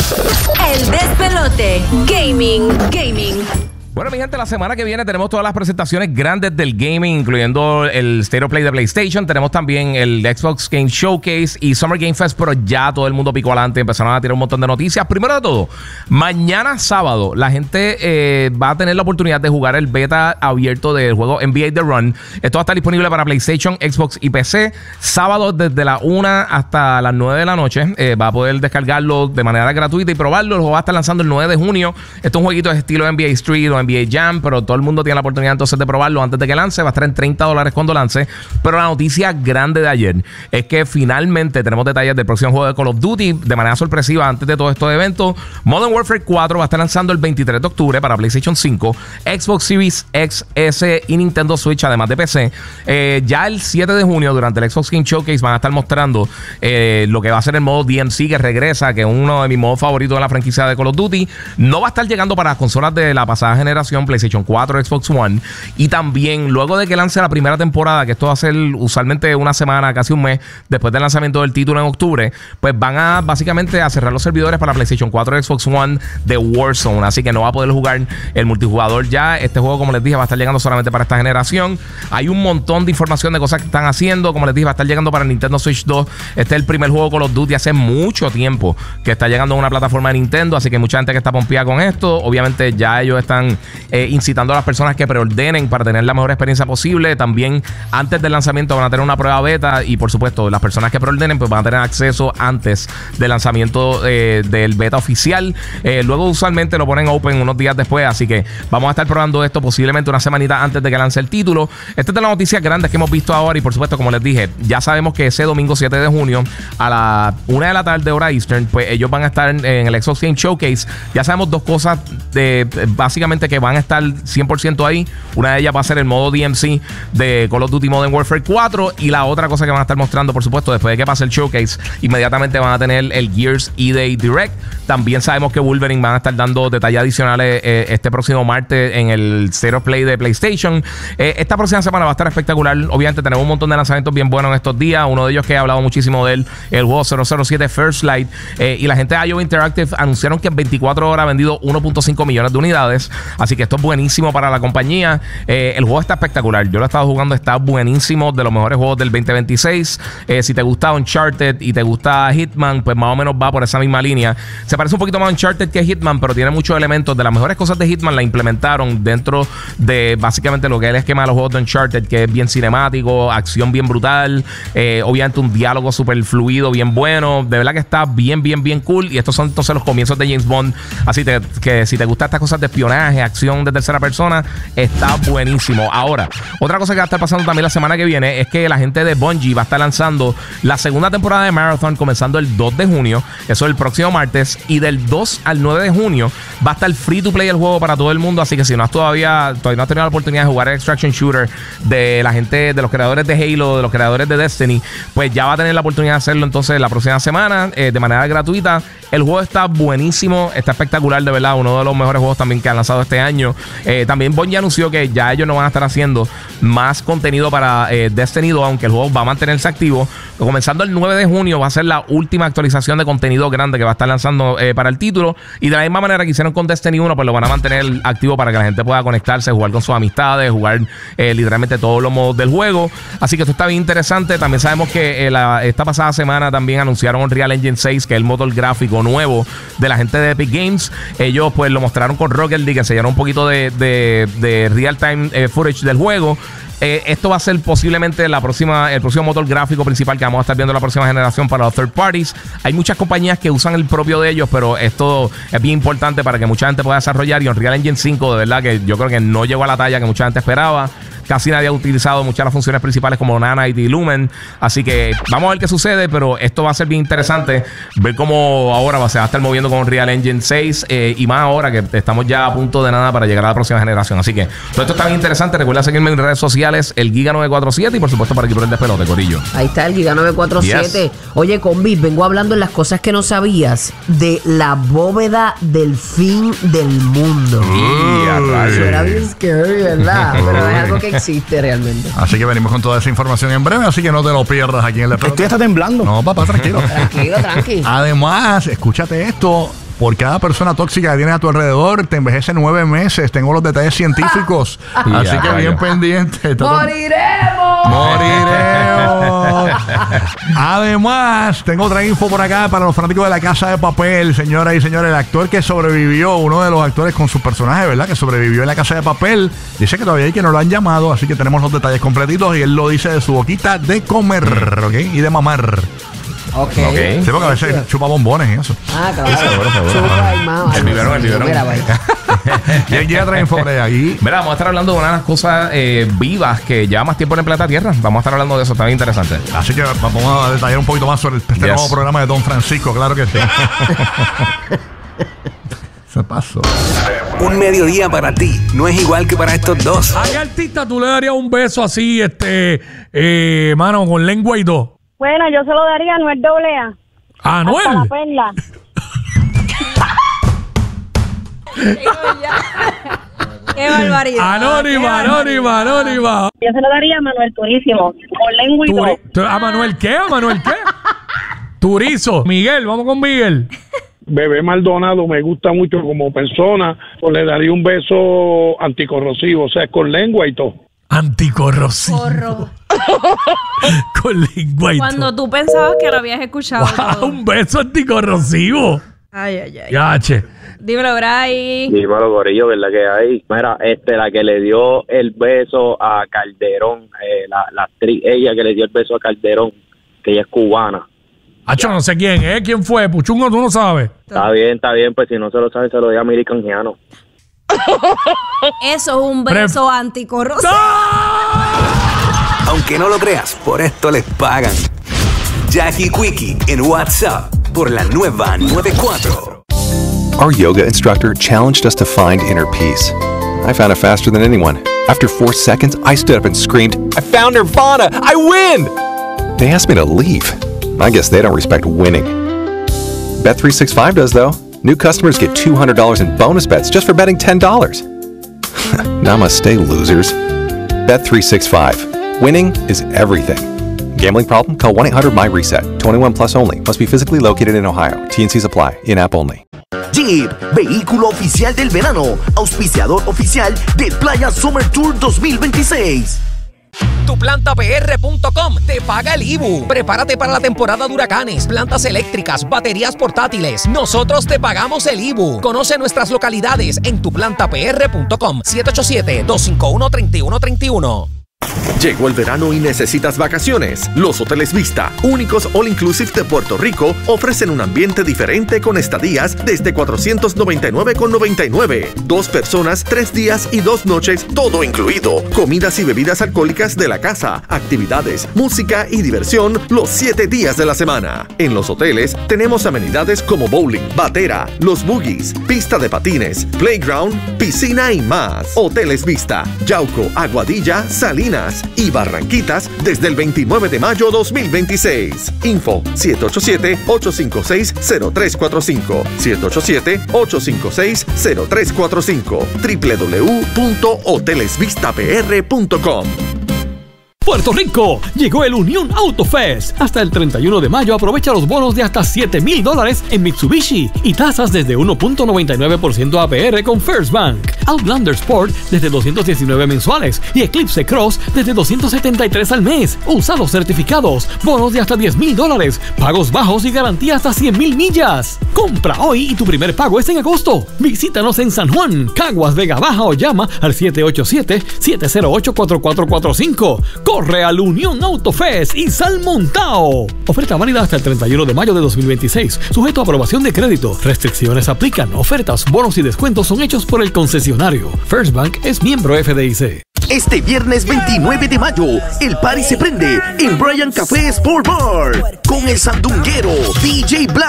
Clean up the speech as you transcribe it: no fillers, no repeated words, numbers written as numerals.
El despelote. Gaming. Bueno, mi gente, la semana que viene tenemos todas las presentaciones grandes del gaming, incluyendo el State of Play de PlayStation. Tenemos también el Xbox Game Showcase y Summer Game Fest, pero ya todo el mundo picó adelante. Empezaron a tirar un montón de noticias. Primero de todo, mañana sábado la gente va a tener la oportunidad de jugar el beta abierto del juego NBA The Run. Esto va a estar disponible para PlayStation, Xbox y PC. Sábado desde la 1 hasta las 9 de la noche. Va a poder descargarlo de manera gratuita y probarlo. El juego va a estar lanzando el 9 de junio. Esto es un jueguito de estilo NBA Street o NBA Jam, pero todo el mundo tiene la oportunidad entonces de probarlo antes de que lance. Va a estar en $30 cuando lance. Pero la noticia grande de ayer es que finalmente tenemos detalles del próximo juego de Call of Duty de manera sorpresiva antes de todo estos eventos. Modern Warfare 4 va a estar lanzando el 23 de octubre para PlayStation 5, Xbox Series X, S y Nintendo Switch, además de PC. Ya el 7 de junio, durante el Xbox Game Showcase, van a estar mostrando lo que va a ser el modo DMC, que regresa, que es uno de mis modos favoritos de la franquicia de Call of Duty. No va a estar llegando para las consolas de la pasada generación, PlayStation 4, Xbox One, y también luego de que lance la primera temporada, que esto va a ser usualmente una semana, casi un mes después del lanzamiento del título en octubre, pues van a básicamente a cerrar los servidores para PlayStation 4 y Xbox One de Warzone, así que no va a poder jugar el multijugador ya. Este juego, como les dije, va a estar llegando solamente para esta generación. Hay un montón de información de cosas que están haciendo. Como les dije, va a estar llegando para Nintendo Switch 2. Este es el primer juego Call of Duty hace mucho tiempo que está llegando a una plataforma de Nintendo, así que mucha gente que está pompeada con esto. Obviamente ya ellos están incitando a las personas que preordenen para tener la mejor experiencia posible. También antes del lanzamiento van a tener una prueba beta y por supuesto las personas que preordenen pues van a tener acceso antes del lanzamiento del beta oficial. Luego usualmente lo ponen open unos días después, así que vamos a estar probando esto posiblemente una semanita antes de que lance el título. Esta es de las noticias grandes que hemos visto ahora y por supuesto, como les dije, ya sabemos que ese domingo 7 de junio a la 1 de la tarde hora Eastern, pues ellos van a estar en el Xbox Game Showcase. Ya sabemos dos cosas básicamente que van a estar 100% ahí. Una de ellas va a ser el modo DMC de Call of Duty Modern Warfare 4 y la otra cosa que van a estar mostrando, por supuesto, después de que pase el showcase, inmediatamente van a tener el Gears E-Day Direct. También sabemos que Wolverine van a estar dando detalles adicionales este próximo martes en el State of Play de PlayStation. Esta próxima semana va a estar espectacular. Obviamente tenemos un montón de lanzamientos bien buenos en estos días. Uno de ellos que he hablado muchísimo de él, el juego 007 First Light, y la gente de IO Interactive anunciaron que en 24 horas ha vendido 1.5 millones de unidades, así que esto es buenísimo para la compañía. El juego está espectacular. Yo lo he estado jugando, está buenísimo, de los mejores juegos del 2026. Si te gusta Uncharted y te gusta Hitman, pues más o menos va por esa misma línea. Se parece un poquito más a Uncharted que Hitman, pero tiene muchos elementos de las mejores cosas de Hitman. La implementaron dentro de básicamente lo que es el esquema de los juegos de Uncharted, que es bien cinemático, acción bien brutal, obviamente un diálogo súper fluido, bien bueno. De verdad que está bien cool. Y estos son entonces los comienzos de James Bond. Así que si te gustan estas cosas de espionaje, acción de tercera persona, está buenísimo. Ahora, otra cosa que va a estar pasando también la semana que viene es que la gente de Bungie va a estar lanzando la segunda temporada de Marathon comenzando el 2 de junio. Eso es el próximo martes. Y del 2 al 9 de junio va a estar free to play el juego para todo el mundo. Así que si no has todavía no has tenido la oportunidad de jugar el Extraction Shooter de la gente, de los creadores de Halo, de los creadores de Destiny, pues ya va a tener la oportunidad de hacerlo entonces la próxima semana de manera gratuita. El juego está buenísimo, está espectacular, de verdad. Uno de los mejores juegos también que han lanzado este año. También Bungie anunció que ya ellos no van a estar haciendo más contenido para Destiny 2, aunque el juego va a mantenerse activo. Comenzando el 9 de junio va a ser la última actualización de contenido grande que va a estar lanzando para el título. Y de la misma manera que hicieron con Destiny 1, pues lo van a mantener activo para que la gente pueda conectarse, jugar con sus amistades, jugar literalmente todos los modos del juego. Así que esto está bien interesante. También sabemos que esta pasada semana también anunciaron Unreal Engine 6, que es el motor gráfico nuevo de la gente de Epic Games. Ellos pues lo mostraron con Rocket League, que enseñaron un poquito de real time footage del juego. Esto va a ser posiblemente el próximo motor gráfico principal que vamos a estar viendo la próxima generación para los third parties. Hay muchas compañías que usan el propio de ellos, pero esto es bien importante para que mucha gente pueda desarrollar. Y Unreal Engine 5, de verdad que yo creo que no llegó a la talla que mucha gente esperaba. Casi nadie ha utilizado muchas de las funciones principales como Nanite y Lumen. Así que vamos a ver qué sucede, pero esto va a ser bien interesante. Ver cómo ahora se va a estar moviendo con Unreal Engine 6 y más ahora que estamos ya a punto de nada para llegar a la próxima generación. Así que todo esto está bien interesante. Recuerda seguirme en redes sociales, el Giga947, y por supuesto para aquí por el despelote, corillo. Ahí está el Giga947. Yes. Oye, Combi, vengo hablando en las cosas que no sabías de la bóveda del fin del mundo. Eso era bien scary, ¿verdad? Pero es algo que existe realmente. Así que venimos con toda esa información en breve, así que no te lo pierdas aquí en el despelote. Estoy hasta temblando. No, papá, tranquilo. Tranquilo. Además, escúchate esto. por cada persona tóxica que tienes a tu alrededor, te envejece 9 meses. Tengo los detalles científicos. Así que bien pendiente. ¡Moriremos! ¡Moriremos! Además, tengo otra info por acá para los fanáticos de La Casa de Papel, señoras y señores. El actor que sobrevivió, uno de los actores con su personaje, ¿verdad? Que sobrevivió en La Casa de Papel, dice que todavía hay que no lo han llamado, así que tenemos los detalles completitos y él lo dice de su boquita de comer, ¿ok? Y de mamar. Ok. Sí, porque a veces chupa bombones y eso. Ah, claro. Seguro. El biberón. Mira, vaya. Y él ya trae info por ahí. Mira, vamos a estar hablando de una de las cosas vivas que lleva más tiempo en el planeta Tierra. Vamos a estar hablando de eso, también interesante. Así que vamos a detallar un poquito más sobre este nuevo programa de Don Francisco, claro que sí. Se pasó. Un mediodía para ti no es igual que para estos dos. ¿A qué artista tú le darías un beso así, mano, con lengua y todo? Bueno, yo se lo daría a Anuel AA. ¿A Anuel? Hasta la perla. Qué barbaridad. Anónima. Yo se lo daría a Manuel Turísimo. Con lengua y todo. ¿A Manuel qué? Turizo. Miguel, vamos con Miguel. Bebé Maldonado me gusta mucho como persona, pues le daría un beso anticorrosivo, o sea, con lengua y todo. Anticorrosivo. Corro. Con lengua y Cuando todo. tú pensabas que lo habías escuchado todo. Un beso anticorrosivo. Ay. Gache. Dímelo, Bray. Dímelo, gorillo, ¿verdad que hay? Mira, la que le dio el beso a Calderón, la actriz, ella que le dio el beso a Calderón, que ella es cubana. Acho, no sé quién es. ¿Quién fue? Puchungo, tú no sabes. Está bien, pues si no se lo sabe, se lo doy a Miri Canjiano. Eso es un beso anticorrosivo. Aunque no lo creas, por esto les pagan. Jackie Quickie en WhatsApp por la nueva 94. Our yoga instructor challenged us to find inner peace. I found it faster than anyone. After 4 seconds, I stood up and screamed, "I found Nirvana! I win!" They asked me to leave. I guess they don't respect winning. Bet365 does, though. New customers get $200 in bonus bets just for betting $10. Namaste, losers. Bet365. Winning is everything. Gambling problem? Call 1-800-MY-RESET. 21 plus only. Must be physically located in Ohio. T&Cs apply. In-app only. Jeep, vehículo oficial del verano, auspiciador oficial de Playa Summer Tour 2026. Tuplantapr.com te paga el IBU. Prepárate para la temporada de huracanes, plantas eléctricas, baterías portátiles. Nosotros te pagamos el IBU. Conoce nuestras localidades en tuplantapr.com. 787-251-3131. Llegó el verano y necesitas vacaciones. Los Hoteles Vista, únicos all inclusive de Puerto Rico, ofrecen un ambiente diferente con estadías desde $499,99. 2 personas, 3 días y 2 noches, todo incluido. Comidas y bebidas alcohólicas de la casa, actividades, música y diversión los 7 días de la semana. En los hoteles tenemos amenidades como bowling, batera, los boogies, pista de patines, playground, piscina y más. Hoteles Vista, Yauco, Aguadilla, Salinas y Barranquitas desde el 29 de mayo 2026. Info 787-856-0345. 787-856-0345. www.hotelesvistapr.com. Puerto Rico, llegó el Unión Auto Fest. Hasta el 31 de mayo aprovecha los bonos de hasta $7,000 en Mitsubishi y tasas desde 1.99% APR con First Bank. Outlander Sport desde $219 mensuales y Eclipse Cross desde $273 al mes. Usa los certificados, bonos de hasta $10,000, pagos bajos y garantía hasta 100,000 millas. Compra hoy y tu primer pago es en agosto. Visítanos en San Juan, Caguas, Vega Baja o llama al 787-708-4445. Corre al Unión Auto Fest y sal montao. Oferta válida hasta el 31 de mayo de 2026. Sujeto a aprobación de crédito. Restricciones aplican. Ofertas, bonos y descuentos son hechos por el concesionario. First Bank es miembro FDIC. Este viernes 29 de mayo, el party se prende en Brian Café Sport Bar con el sandunguero DJ Black.